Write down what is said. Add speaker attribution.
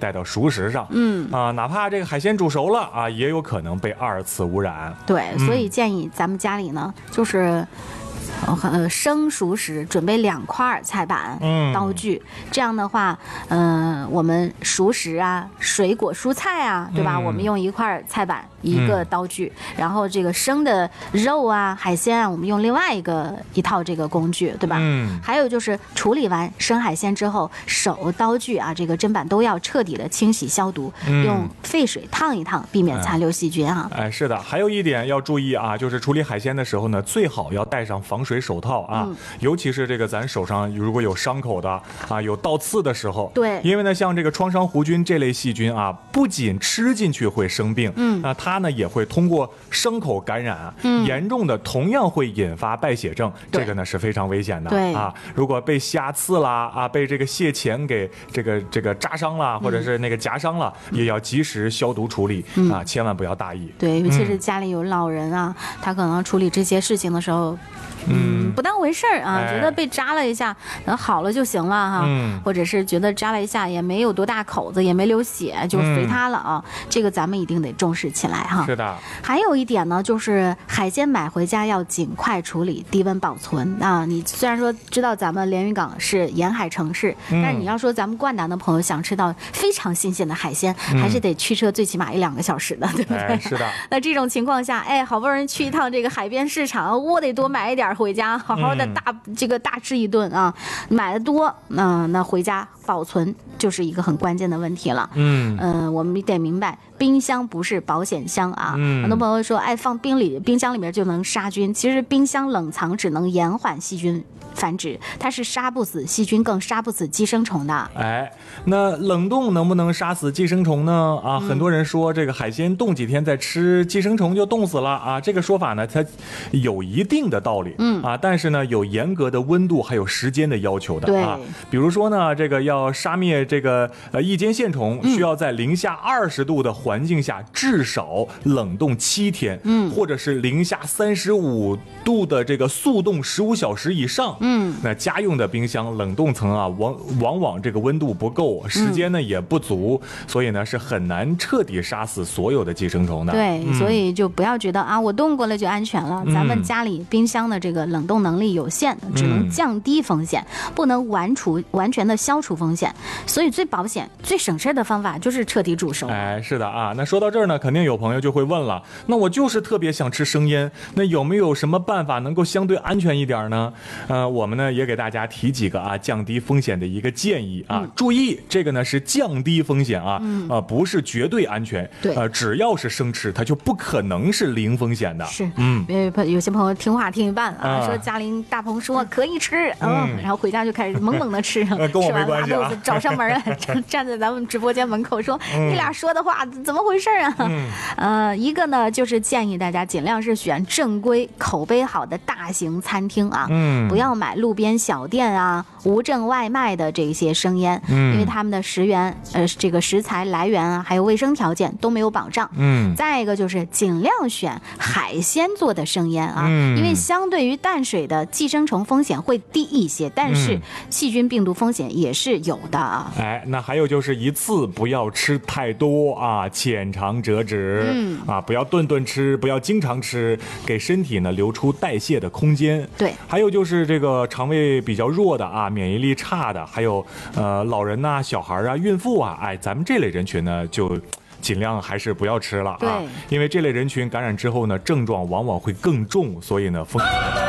Speaker 1: 带到熟食上。哪怕这个海鲜煮熟了啊，也有可能被2次污染。
Speaker 2: 对，所以建议咱们家里呢，就是生熟食准备2块菜板、刀具，这样的话，我们熟食啊、水果、蔬菜啊，对吧？我们用1块菜板、1个刀具，然后这个生的肉啊、海鲜啊，我们用另外一套这个工具，对吧？还有就是处理完生海鲜之后，手、刀具啊，这个砧板都要彻底的清洗消毒，用沸水烫一烫，避免残留细菌啊。
Speaker 1: 是的，还有一点要注意啊，就是处理海鲜的时候呢，最好要戴上防水手套啊，尤其是这个咱手上如果有伤口的啊，有倒刺的时候，
Speaker 2: 对，
Speaker 1: 因为呢，像这个创伤弧菌这类细菌啊，不仅吃进去会生病，它呢也会通过伤口感染，严重的同样会引发败血症，这个呢是非常危险的。
Speaker 2: 对
Speaker 1: 啊，如果被虾刺啦啊，被这个蟹钳给这个扎伤了，或者是那个夹伤了，也要及时消毒处理啊，千万不要大意。
Speaker 2: 对，尤其是家里有老人啊，他可能处理这些事情的时候，不当回事儿啊，觉得被扎了一下，好了就行了哈，或者是觉得扎了一下也没有多大口子，也没流血，就随他了啊。这个咱们一定得重视起来哈。
Speaker 1: 是的。
Speaker 2: 还有一点呢，就是海鲜买回家要尽快处理，低温保存啊。你虽然说知道咱们连云港是沿海城市，但是你要说咱们灌南的朋友想吃到非常新鲜的海鲜，还是得驱车最起码1-2个小时的，对不对？
Speaker 1: 是的。
Speaker 2: 那这种情况下，好不容易去一趟这个海边市场，我得多买一点回家，好好的大吃一顿啊。买的多，那回家保存就是一个很关键的问题了。我们得明白，冰箱不是保险箱啊。很多朋友说，放冰箱里面就能杀菌，其实冰箱冷藏只能延缓细菌繁殖，它是杀不死细菌，更杀不死寄生虫的。
Speaker 1: 那冷冻能不能杀死寄生虫呢？很多人说这个海鲜冻几天再吃，寄生虫就冻死了啊。这个说法呢，它有一定的道理，但是呢，有严格的温度还有时间的要求的啊。比如说呢，这个要杀灭这个一间线虫，需要在零下20度的环境下至少冷冻7天，或者是零下35度的这个速冻15小时以上。那家用的冰箱冷冻层啊，往往这个温度不够，时间呢也不足，所以呢是很难彻底杀死所有的寄生虫的。
Speaker 2: 对，所以就不要觉得我冻过了就安全了。咱们家里冰箱的这个冷冻能力有限，只能降低风险，不能完全的消除风险。所以最保险、最省事的方法就是彻底煮熟。
Speaker 1: 是的啊。那说到这儿呢，肯定有朋友就会问了，那我就是特别想吃生腌，那有没有什么办法能够相对安全一点呢？我们呢也给大家提几个降低风险的一个建议啊。注意，这个呢是降低风险啊，不是绝对安全。
Speaker 2: 对，
Speaker 1: 只要是生吃，它就不可能是零风险的。
Speaker 2: 是，有些朋友听话听一半说嘉玲大鹏说可以吃，然后回家就开始猛的吃，
Speaker 1: 跟我没关系啊。
Speaker 2: 找上门站在咱们直播间门口说，你俩说的话怎么回事啊？一个呢就是建议大家尽量是选正规、口碑好的大型餐厅啊，不要买路边小店啊、无证外卖的这些生腌，因为他们的这个食材来源啊，还有卫生条件都没有保障。再一个就是尽量选海鲜做的生腌啊，因为相对于淡水的寄生虫风险会低一些，但是细菌病毒风险也是有的啊。
Speaker 1: 那还有就是一次不要吃太多啊，浅尝辄止，不要顿顿吃，不要经常吃，给身体呢留出代谢的空间。
Speaker 2: 对，
Speaker 1: 还有就是这个肠胃比较弱的免疫力差的，还有老人呐、小孩啊、孕妇啊，咱们这类人群呢就尽量还是不要吃了啊，因为这类人群感染之后呢，症状往往会更重，所以呢风险。